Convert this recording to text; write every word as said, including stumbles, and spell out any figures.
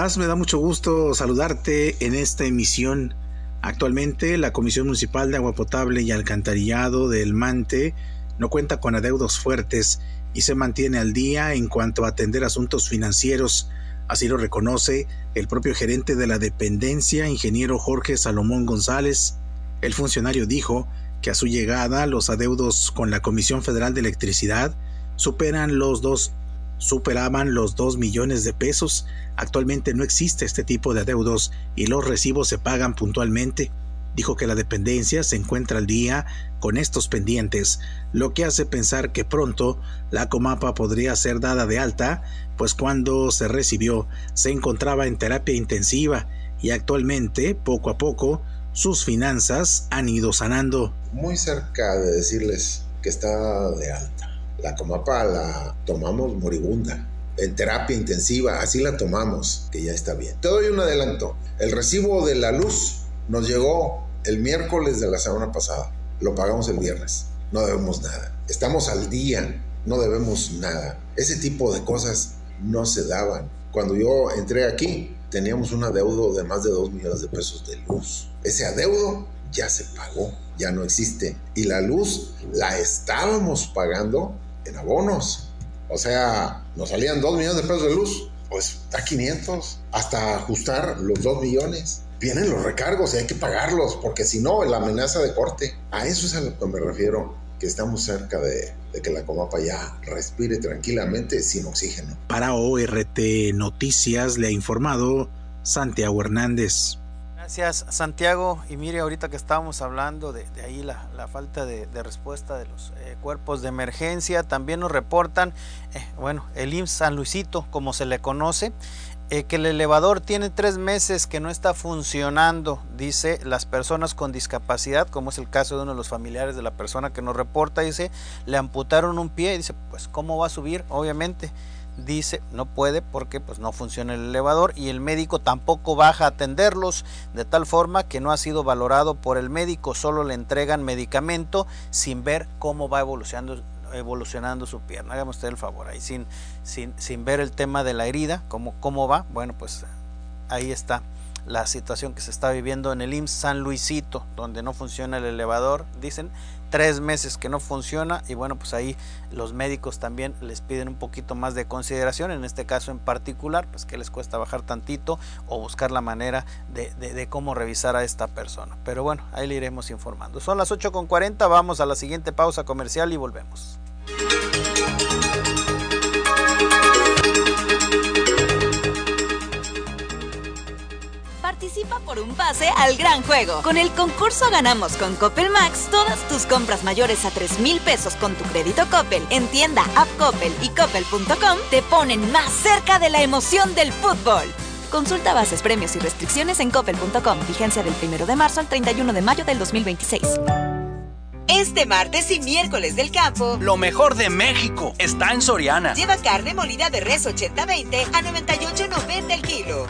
estás? Me da mucho gusto saludarte en esta emisión. Actualmente, la Comisión Municipal de Agua Potable y Alcantarillado del Mante no cuenta con adeudos fuertes y se mantiene al día en cuanto a atender asuntos financieros. Así lo reconoce el propio gerente de la dependencia, ingeniero Jorge Salomón González. El funcionario dijo que a su llegada los adeudos con la Comisión Federal de Electricidad superan los dos, superaban los dos millones de pesos. Actualmente no existe este tipo de adeudos y los recibos se pagan puntualmente. Dijo que la dependencia se encuentra al día con estos pendientes, lo que hace pensar que pronto la Comapa podría ser dada de alta, pues cuando se recibió se encontraba en terapia intensiva y actualmente, poco a poco, sus finanzas han ido sanando. Muy cerca de decirles que está de alta. La Comapa la tomamos moribunda, en terapia intensiva, así la tomamos, que ya está bien. Te doy un adelanto. El recibo de la luz nos llegó el miércoles de la semana pasada. Lo pagamos el viernes. No debemos nada. Estamos al día. No debemos nada. Ese tipo de cosas no se daban. Cuando yo entré aquí, teníamos un adeudo de más de dos millones de pesos de luz. Ese adeudo ya se pagó. Ya no existe. Y la luz la estábamos pagando en abonos. O sea, nos salían dos millones de pesos de luz. Pues da quinientos. Hasta ajustar los dos millones. Vienen los recargos y hay que pagarlos, porque si no, la amenaza de corte. A eso es a lo que me refiero, que estamos cerca de, de que la Comapa ya respire tranquilamente sin oxígeno. Para O R T Noticias le ha informado Santiago Hernández. Gracias, Santiago. Y mire, ahorita que estábamos hablando de, de ahí la, la falta de, de respuesta de los eh, cuerpos de emergencia, también nos reportan, eh, bueno, el I M S S San Luisito, como se le conoce, Eh, que el elevador tiene tres meses que no está funcionando. Dice, las personas con discapacidad, como es el caso de uno de los familiares de la persona que nos reporta, dice, le amputaron un pie y dice, pues ¿cómo va a subir? Obviamente, dice, no puede porque pues no funciona el elevador y el médico tampoco baja a atenderlos, de tal forma que no ha sido valorado por el médico, solo le entregan medicamento sin ver cómo va evolucionando evolucionando su pierna. Hágame usted el favor, ahí sin, sin, sin ver el tema de la herida, cómo, cómo va. Bueno, pues ahí está la situación que se está viviendo en el I M S S San Luisito, donde no funciona el elevador, dicen, tres meses que no funciona, y bueno, pues ahí los médicos también les piden un poquito más de consideración, en este caso en particular, pues que les cuesta bajar tantito o buscar la manera de, de, de cómo revisar a esta persona. Pero bueno, ahí le iremos informando. Son las ocho con cuarenta, vamos a la siguiente pausa comercial y volvemos. Participa por un pase al gran juego. Con el concurso Ganamos con Coppel Max, todas tus compras mayores a tres mil pesos con tu crédito Coppel en tienda, app Coppel y coppel punto com te ponen más cerca de la emoción del fútbol. Consulta bases, premios y restricciones en coppel punto com. Vigencia del primero de marzo al treinta y uno de mayo del dos mil veintiséis. Este martes y miércoles del campo, lo mejor de México está en Soriana. Lleva carne molida de res ochenta veinte a noventa y ocho noventa el kilo.